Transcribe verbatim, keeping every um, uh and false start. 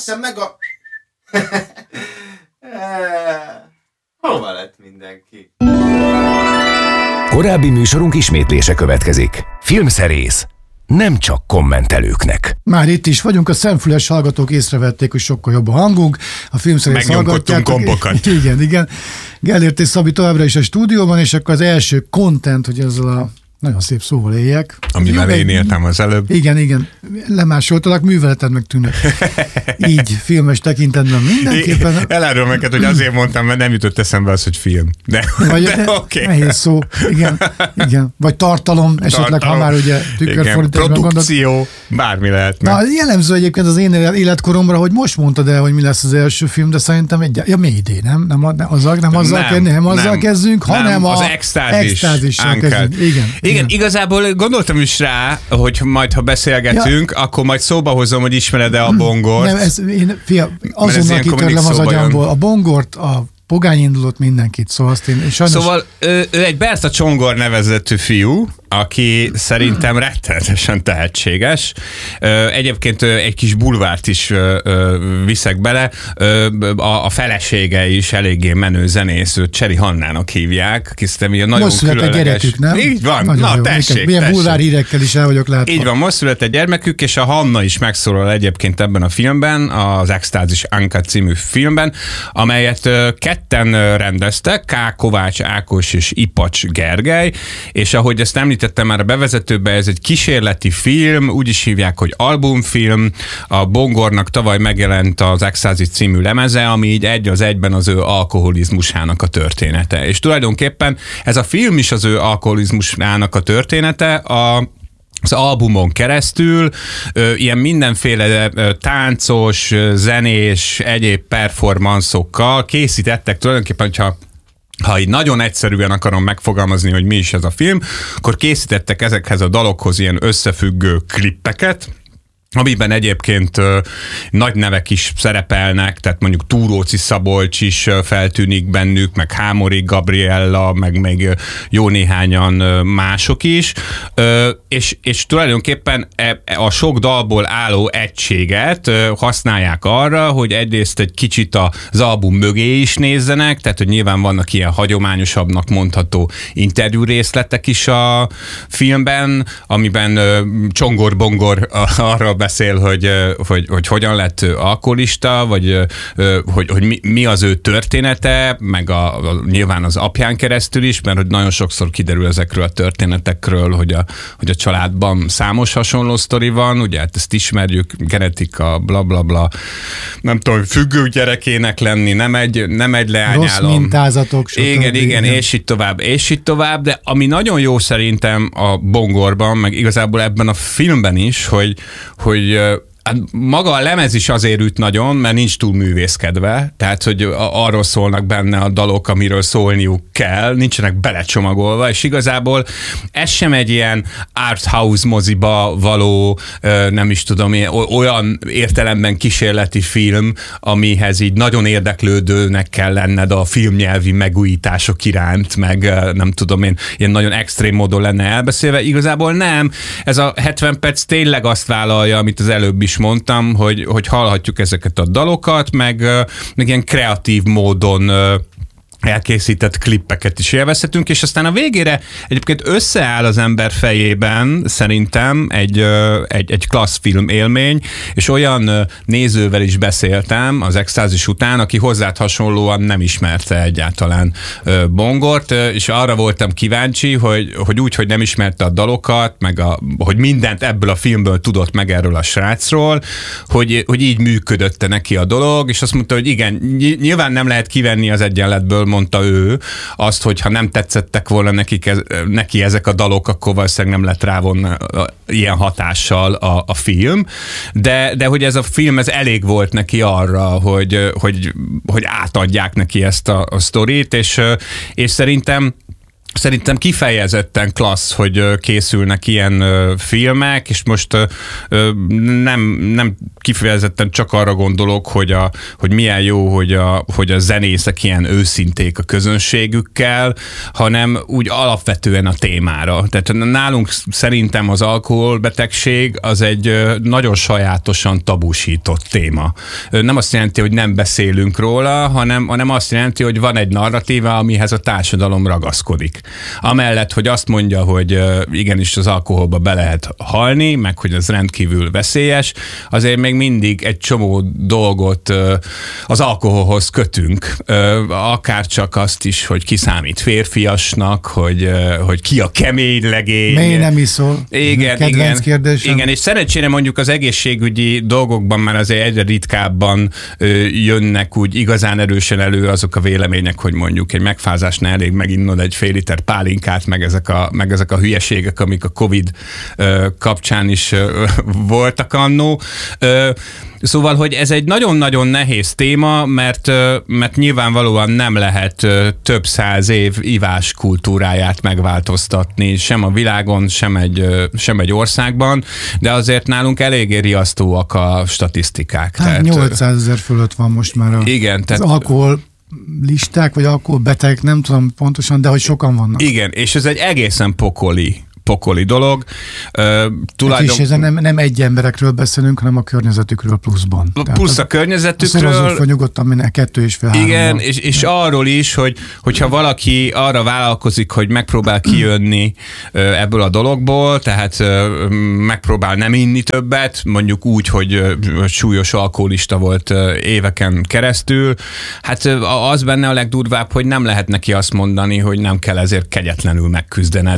veszem meg a... Hova lett mindenki? Korábbi műsorunk ismétlése következik. Filmszerész. Nem csak kommentelőknek. Már itt is vagyunk, a szemfüles hallgatók észrevették, hogy sokkal jobb a hangunk. A filmszerész hallgatják. Gombokat. Igen, igen. Gellért és Szabi továbbra is a stúdióban, és akkor az első content, hogy ezzel a nagyon szép szóval éljek. Amivel jó, én éltem az előbb. Igen, igen. Lemásoltalak, műveleted meg tűnök. Így filmes tekintetben mindenképpen. Elárulom neked, hogy azért mondtam, mert nem jutott eszembe az, hogy film. De, Vagy de oké. Okay. Nehéz szó. Igen, igen. Vagy tartalom, esetleg, tartalom. Ha már ugye tükörfordításban gondolok. Produkció, bármi lehetne. Na, jellemző egyébként az én életkoromra, hogy most mondtad el, hogy mi lesz az első film, de szerintem egy, ja, Mayday, nem? Nem, nem azzal, nem azzal, nem, nem, azzal nem, kezdünk, nem, hanem az a extázis. extázissal kezdünk. Igen. Igen, igazából gondoltam is rá, hogy majd, ha beszélgetünk, ja. akkor majd szóba hozom, hogy ismered-e a bongort. Nem, ez, én, fia, azonnal kitörlem az agyamból. A bongort, a pogányindulót, mindenkit, szóval azt én... Sajnos... Szóval ő, ő egy Berta Csongor nevezetű fiú, aki szerintem rettenetesen tehetséges. Egyébként egy kis bulvárt is viszek bele. A felesége is eléggé menő zenész, őt Cseri Hannának hívják, aki szerintem ilyen nagyon most különleges. Most született gyerekük, nem? Így van, nagyon na jó. tessék, Milyen tessék. bulvár hírekkel is el vagyok látva. Így van, most született gyermekük, és a Hanna is megszólal egyébként ebben a filmben, az Extázis Anka című filmben, amelyet ketten rendeztek, K. Kovács Ákos és Ipacs Gergely, és ahogy ezt említettem már a bevezetőben, ez egy kísérleti film, úgy is hívják, hogy albumfilm. A Bongornak tavaly megjelent az Extázis című lemeze, ami így egy az egyben az ő alkoholizmusának a története. És tulajdonképpen ez a film is az ő alkoholizmusának a története, a az albumon keresztül ö, ilyen mindenféle ö, táncos, zenés, egyéb performanszokkal készítettek tulajdonképpen, hogyha ha így nagyon egyszerűen akarom megfogalmazni, hogy mi is ez a film, akkor készítettek ezekhez a dalokhoz ilyen összefüggő klippeket, amiben egyébként ö, nagy nevek is szerepelnek, tehát mondjuk Túróci Szabolcs is ö, feltűnik bennük, meg Hámori Gabriella, meg még ö, jó néhányan ö, mások is, ö, és, és tulajdonképpen e, a sok dalból álló egységet ö, használják arra, hogy egyrészt egy kicsit az album mögé is nézzenek, tehát hogy nyilván vannak ilyen hagyományosabbnak mondható interjú részletek is a filmben, amiben ö, Csongor-Bongor arra beszél, hogy, hogy, hogy hogyan lett alkoholista, vagy hogy, hogy mi, mi az ő története, meg a, a, nyilván az apján keresztül is, mert hogy nagyon sokszor kiderül ezekről a történetekről, hogy a, hogy a családban számos hasonló sztori van, ugye hát ezt ismerjük, genetika, bla bla bla, nem tudom, függő gyerekének lenni, nem egy, nem egy leányálom. Rossz mintázatok. Igen, igen, és így tovább, és így tovább, de ami nagyon jó szerintem a Bongorban, meg igazából ebben a filmben is, hogy hogy maga a lemez is azért üt nagyon, mert nincs túl művészkedve, tehát, hogy arról szólnak benne a dalok, amiről szólniuk kell, nincsenek belecsomagolva, és igazából ez sem egy ilyen art house moziba való, nem is tudom, olyan értelemben kísérleti film, amihez így nagyon érdeklődőnek kell lenned a filmnyelvi megújítások iránt, meg nem tudom én, ilyen nagyon extrém módon lenne elbeszélve. Igazából nem. Ez a hetven perc tényleg azt vállalja, amit az előbb is mondtam, hogy, hogy hallhatjuk ezeket a dalokat, meg, meg ilyen kreatív módon elkészített klippeket is élvezhetünk, és aztán a végére egyébként összeáll az ember fejében szerintem egy, egy, egy klassz film élmény, és olyan nézővel is beszéltem az Extázis után, aki hozzád hasonlóan nem ismerte egyáltalán Bongort, és arra voltam kíváncsi, hogy, hogy úgy, hogy nem ismerte a dalokat, meg a, hogy mindent ebből a filmből tudott meg erről a srácról, hogy, hogy így működött neki a dolog, és azt mondta, hogy igen, nyilván nem lehet kivenni az egyenletből, mondta ő, azt, hogy ha nem tetszettek volna nekik, neki ezek a dalok, akkor valószínűleg nem lett rá volna ilyen hatással a, a film, de, de hogy ez a film, ez elég volt neki arra, hogy, hogy, hogy átadják neki ezt a, a sztorit, és, és szerintem Szerintem kifejezetten klassz, hogy készülnek ilyen filmek, és most nem, nem kifejezetten csak arra gondolok, hogy, a, hogy milyen jó, hogy a, hogy a zenészek ilyen őszinték a közönségükkel, hanem úgy alapvetően a témára. Tehát nálunk szerintem az alkoholbetegség az egy nagyon sajátosan tabusított téma. Nem azt jelenti, hogy nem beszélünk róla, hanem, hanem azt jelenti, hogy van egy narratíva, amihez a társadalom ragaszkodik. Amellett, hogy azt mondja, hogy igenis az alkoholba be lehet halni, meg hogy ez rendkívül veszélyes, azért még mindig egy csomó dolgot az alkoholhoz kötünk. Akár csak azt is, hogy ki számít férfiasnak, hogy, hogy ki a kemény legény. Mély nem iszol. Igen, Kedvenc igen, kérdésem. igen, és szerencsére mondjuk az egészségügyi dolgokban már azért egyre ritkábban jönnek úgy igazán erősen elő azok a vélemények, hogy mondjuk egy megfázásnál elég meginnod egy fél liter pálinkát, meg ezek a, meg ezek a hülyeségek, amik a Covid ö, kapcsán is ö, voltak annó. Ö, Szóval, hogy ez egy nagyon-nagyon nehéz téma, mert, mert nyilvánvalóan nem lehet több száz év ivás kultúráját megváltoztatni, sem a világon, sem egy, sem egy országban, de azért nálunk eléggé riasztóak a statisztikák. Hát tehát, nyolcszázezer fölött van most már a, igen, tehát, az alkohol listák, vagy alkoholbetegek, nem tudom pontosan, de hogy sokan vannak. Igen, és ez egy egészen pokoli pokoli dolog. Uh, tulajdon... És ezen nem, nem egy emberekről beszélünk, hanem a környezetükről pluszban. Plusz a környezetükről. A nyugodtan minden kettő és fél igen, háromban. és, és arról is, hogy, hogyha valaki arra vállalkozik, hogy megpróbál kijönni uh, ebből a dologból, tehát uh, megpróbál nem inni többet, mondjuk úgy, hogy uh, súlyos alkoholista volt uh, éveken keresztül, hát uh, az benne a legdurvább, hogy nem lehet neki azt mondani, hogy nem kell ezért kegyetlenül megküzdened,